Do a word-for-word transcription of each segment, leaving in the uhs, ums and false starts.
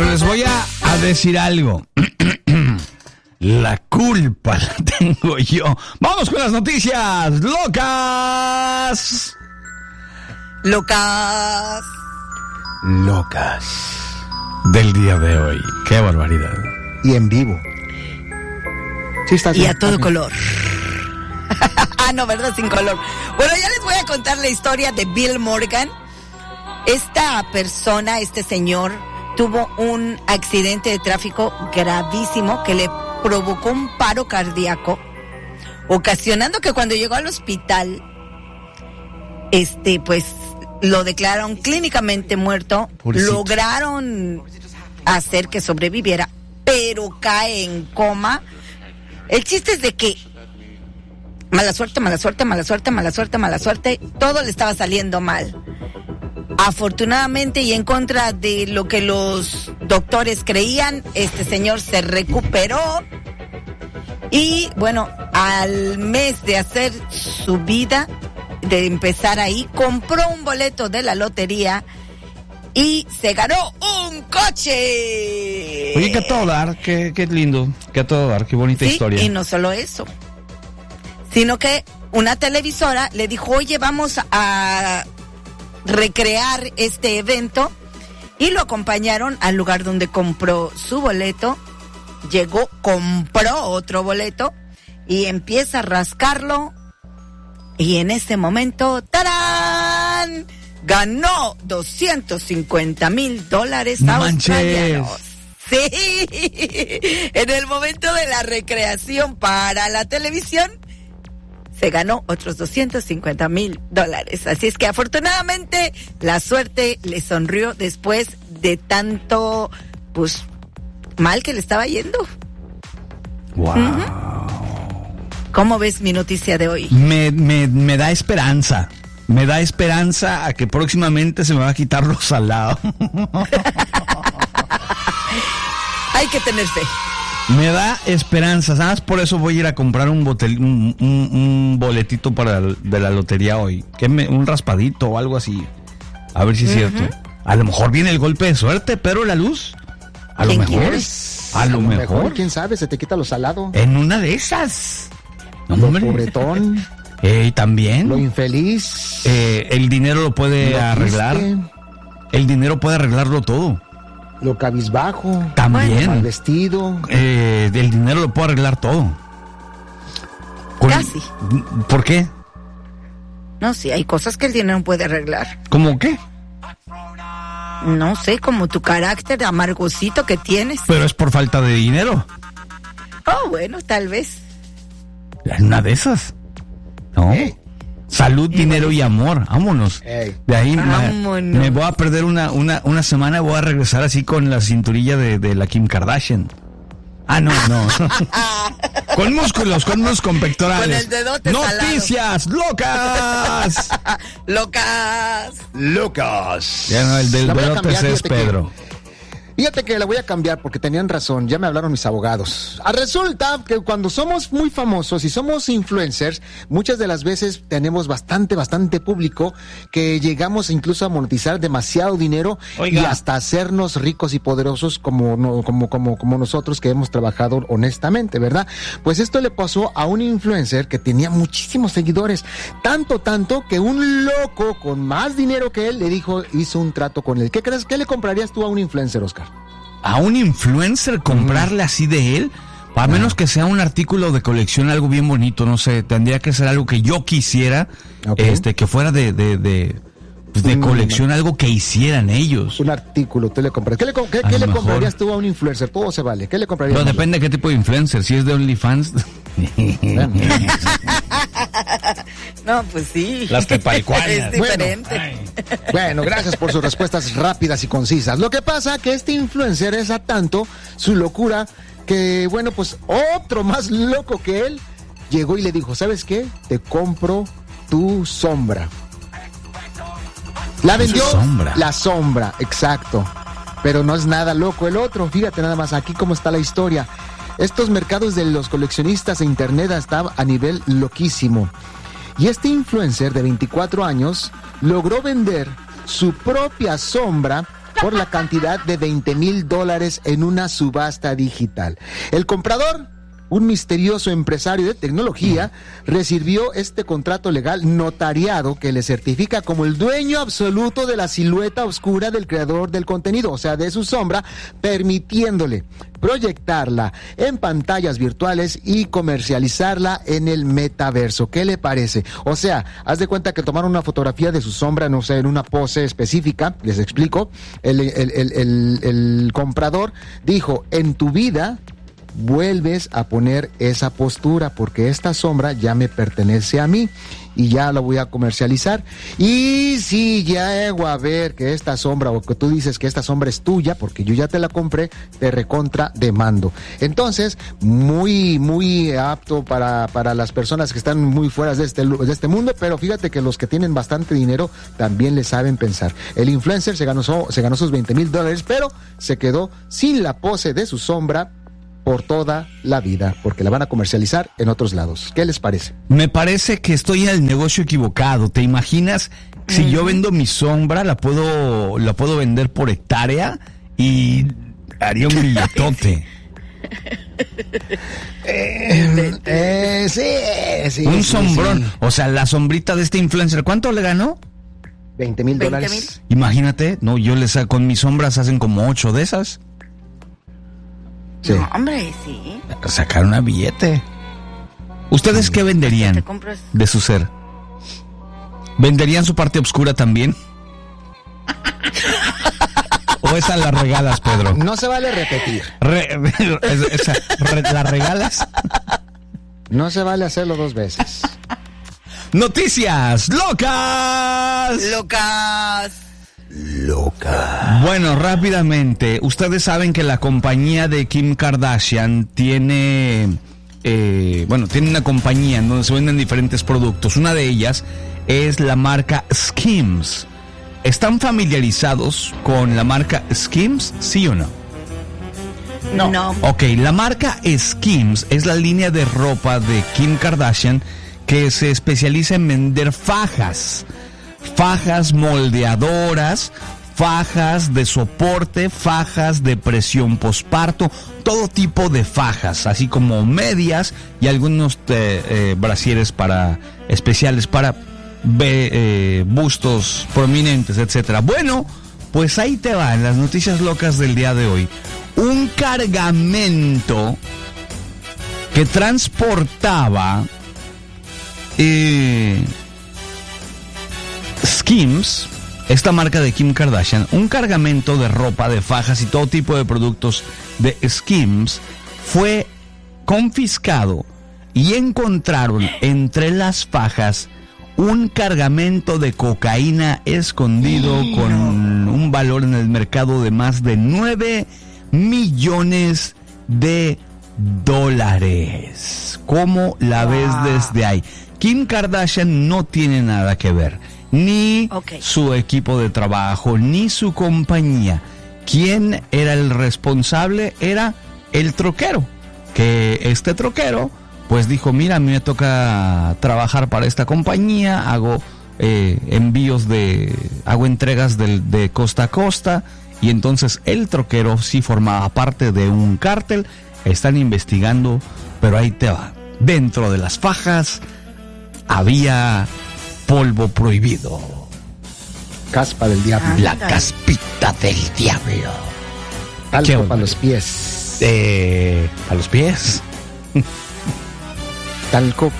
Pero les voy a, a decir algo. La culpa la tengo yo. Vamos con las noticias locas. Locas. Locas. Del día de hoy. Qué barbaridad. Y en vivo. Sí, está y a todo también. Color. Ah, no, ¿verdad? Sin color. Bueno, ya les voy a contar la historia de Bill Morgan. Esta persona, este señor, tuvo un accidente de tráfico gravísimo que le provocó un paro cardíaco, ocasionando que cuando llegó al hospital, este, pues, lo declararon clínicamente muerto. Pobrecito. Lograron hacer que sobreviviera, pero cae en coma. El chiste es de que mala suerte, mala suerte, mala suerte, mala suerte, mala suerte, todo le estaba saliendo mal. Afortunadamente y en contra de lo que los doctores creían, este señor se recuperó y bueno, al mes de hacer su vida, de empezar ahí, compró un boleto de la lotería y se ganó un coche. Oye, que a todo dar, qué, qué lindo, que a todo dar, qué bonita sí, historia. Y no solo eso, sino que una televisora le dijo, oye, vamos a recrear este evento, y lo acompañaron al lugar donde compró su boleto. Llegó, compró otro boleto y empieza a rascarlo, y en ese momento, ¡tarán!, ganó doscientos cincuenta mil dólares australianos. Sí, en el momento de la recreación para la televisión se ganó otros doscientos cincuenta mil dólares. Así es que afortunadamente la suerte le sonrió después de tanto, pues, mal que le estaba yendo. Wow. Uh-huh. ¿Cómo ves mi noticia de hoy? Me, me, me da esperanza. Me da esperanza a que próximamente se me va a quitar lo salado. Hay que tener fe. Me da esperanza, ¿sabes? Por eso voy a ir a comprar un, botel, un, un, un boletito para el, de la lotería hoy. Que me, un raspadito o algo así. A ver si es uh-huh. cierto. A lo mejor viene el golpe de suerte, pero la luz. A lo mejor. Quieres? A lo, a lo mejor. mejor. ¿Quién sabe? Se te quita lo salado. En una de esas. No, lo pobretón. Eh, también. Lo infeliz. Eh, el dinero lo puede lo arreglar. Triste. El dinero puede arreglarlo todo. Lo cabizbajo. También. Mal vestido. Eh, el dinero lo puede arreglar todo. Con... Casi. ¿Por qué? No, sí, hay cosas que el dinero puede arreglar. ¿Cómo qué? No sé, como tu carácter amargosito que tienes. Pero es por falta de dinero. Oh, bueno, tal vez. Una de esas. No. Hey. Salud, dinero y amor. Vámonos. Hey. De ahí me, me voy a perder una, una, una semana y voy a regresar así con la cinturilla de, de la Kim Kardashian. Ah, no, no. Con músculos, con unos con pectorales. Con el dedote Noticias salado. locas. Locas. Locas. Ya no, el del dedote es Pedro. Que... Fíjate que la voy a cambiar porque tenían razón, ya me hablaron mis abogados. Ah, resulta que cuando somos muy famosos y somos influencers, muchas de las veces tenemos bastante, bastante público que llegamos incluso a monetizar demasiado dinero. Oiga. Y hasta hacernos ricos y poderosos como, no, como, como, como nosotros que hemos trabajado honestamente, ¿verdad? Pues esto le pasó a un influencer que tenía muchísimos seguidores, tanto, tanto que un loco con más dinero que él le dijo, hizo un trato con él. ¿Qué crees? ¿Qué le comprarías tú a un influencer, Oscar? ¿A un influencer comprarle mm. así de él? A no. menos que sea un artículo de colección, algo bien bonito, no sé, tendría que ser algo que yo quisiera, okay. este, que fuera de, de, de, pues de mm. colección, algo que hicieran ellos. Un artículo, tú le compras. ¿Qué le, qué, qué le comprarías tú a un influencer? Todo se vale. ¿Qué le comprarías? No, depende de qué tipo de influencer, si es de OnlyFans. No, pues sí. Las tepalcuanas. Es diferente. Bueno, bueno, gracias por sus respuestas rápidas y concisas. Lo que pasa que este influencer es a tanto su locura que, bueno, pues otro más loco que él llegó y le dijo, ¿sabes qué? Te compro tu sombra. La vendió sombra. La sombra, exacto. Pero no es nada loco el otro. Fíjate nada más aquí cómo está la historia. Estos mercados de los coleccionistas en internet están a nivel loquísimo. Y este influencer de veinticuatro años logró vender su propia sombra por la cantidad de veinte mil dólares en una subasta digital. El comprador, un misterioso empresario de tecnología, recibió este contrato legal notariado que le certifica como el dueño absoluto de la silueta oscura del creador del contenido, o sea, de su sombra, permitiéndole proyectarla en pantallas virtuales y comercializarla en el metaverso. ¿Qué le parece? O sea, haz de cuenta que tomaron una fotografía de su sombra, no sé, en una pose específica, les explico, el, el, el, el, el comprador dijo, en tu vida vuelves a poner esa postura porque esta sombra ya me pertenece a mí y ya la voy a comercializar. Y si llego a ver que esta sombra o que tú dices que esta sombra es tuya porque yo ya te la compré, te recontra demando. Entonces, muy, muy apto para, para las personas que están muy fuera de este, de este mundo, pero fíjate que los que tienen bastante dinero también le saben pensar. El influencer se ganó, se ganó sus veinte mil dólares, pero se quedó sin la pose de su sombra por toda la vida, porque la van a comercializar en otros lados. ¿Qué les parece? Me parece que estoy en el negocio equivocado. ¿Te imaginas? Si uh-huh. yo vendo mi sombra, la puedo, la puedo vender por hectárea y haría un billetote. eh, eh, sí, sí. Un sí, sombrón. Sí. O sea, la sombrita de este influencer, ¿cuánto le ganó? veinte mil dólares. Imagínate, no, yo les con mis sombras hacen como ocho de esas. Sí. No, hombre, sí. Sacar una billete. ¿Ustedes qué venderían de su ser? ¿Venderían su parte oscura también? ¿O esas las regalas, Pedro? No se vale repetir. Re, esa, re, ¿las regalas? No se vale hacerlo dos veces. Noticias locas. Locas. Loca. Bueno, rápidamente, ustedes saben que la compañía de Kim Kardashian tiene, eh, bueno, tiene una compañía en donde se venden diferentes productos. Una de ellas es la marca Skims. ¿Están familiarizados con la marca Skims, sí o no? No. No. Ok, la marca Skims es la línea de ropa de Kim Kardashian que se especializa en vender fajas. Fajas moldeadoras, fajas de soporte, fajas de presión posparto, todo tipo de fajas, así como medias y algunos eh, eh, brasieres para especiales para be, eh, bustos prominentes, etcétera. Bueno, pues ahí te van las noticias locas del día de hoy. Un cargamento que transportaba eh, Skims, esta marca de Kim Kardashian, un cargamento de ropa, de fajas y todo tipo de productos de Skims fue confiscado y encontraron entre las fajas un cargamento de cocaína escondido sí, con no. un valor en el mercado de más de nueve millones de dólares. ¿Cómo la wow. ves desde ahí? Kim Kardashian no tiene nada que ver. Ni okay. su equipo de trabajo, ni su compañía. ¿Quién era el responsable? Era el troquero. Que este troquero, pues dijo, mira, a mí me toca trabajar para esta compañía, hago eh, envíos de, hago entregas de, de costa a costa, y entonces el troquero sí formaba parte de un cártel. Están investigando, pero ahí te va. Dentro de las fajas había polvo prohibido. Caspa del diablo. La caspita del diablo. Talco para los pies. Eh, ¿A los pies? Talco.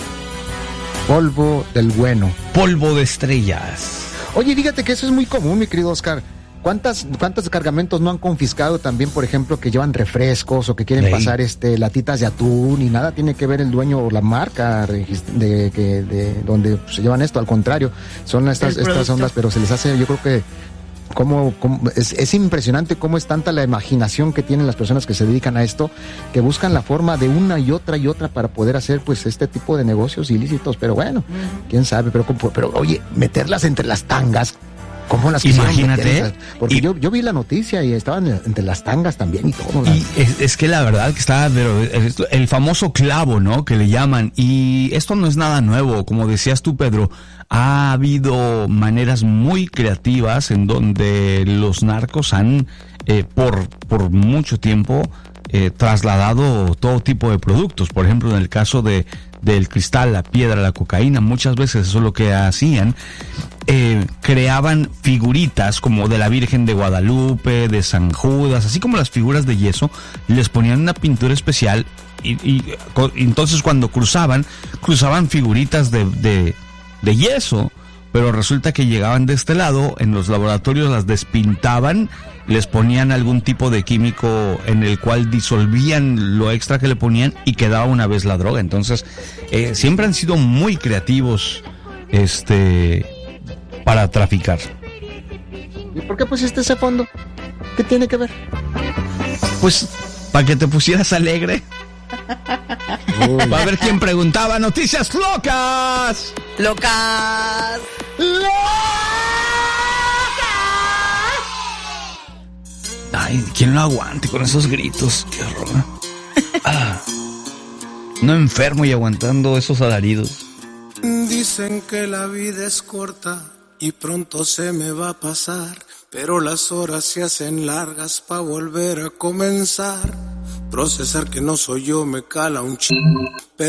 Polvo del bueno. Polvo de estrellas. Oye, fíjate que eso es muy común, mi querido Oscar. ¿Cuántas, cuántos cargamentos no han confiscado también, por ejemplo, que llevan refrescos o que quieren Ey. pasar este latitas de atún y nada tiene que ver el dueño o la marca de, de, de, de donde se llevan esto? Al contrario, son estas, estas ondas, pero se les hace, yo creo que Cómo, cómo, es, es impresionante cómo es tanta la imaginación que tienen las personas que se dedican a esto, que buscan la forma de una y otra y otra para poder hacer pues este tipo de negocios ilícitos. Pero bueno, uh-huh. quién sabe, pero, pero oye, meterlas entre las tangas ¿Cómo las Imagínate. Porque y, yo, yo vi la noticia y estaban entre las tangas también y todo. Y es, es que la verdad que está, pero el, el famoso clavo, ¿no? Que le llaman. Y esto no es nada nuevo. Como decías tú, Pedro, ha habido maneras muy creativas en donde los narcos han, eh, por, por mucho tiempo, eh, trasladado todo tipo de productos. Por ejemplo, en el caso de del cristal, la piedra, la cocaína, muchas veces eso es lo que hacían. Eh, creaban figuritas como de la Virgen de Guadalupe, de San Judas, así como las figuras de yeso, les ponían una pintura especial y, y, y entonces cuando cruzaban, cruzaban figuritas de, de, de yeso, pero resulta que llegaban de este lado, en los laboratorios las despintaban, les ponían algún tipo de químico en el cual disolvían lo extra que le ponían y quedaba una vez la droga. Entonces, eh, siempre han sido muy creativos, este, para traficar. ¿Y por qué pusiste ese fondo? ¿Qué tiene que ver? Pues, para que te pusieras alegre. Va a ver quién preguntaba. Noticias locas. Locas. Locas. Ay, ¿quién lo aguante con esos gritos? Qué horror. Ah, no enfermo y aguantando esos alaridos. Dicen que la vida es corta y pronto se me va a pasar, pero las horas se hacen largas pa' volver a comenzar. Procesar que no soy yo me cala un ch...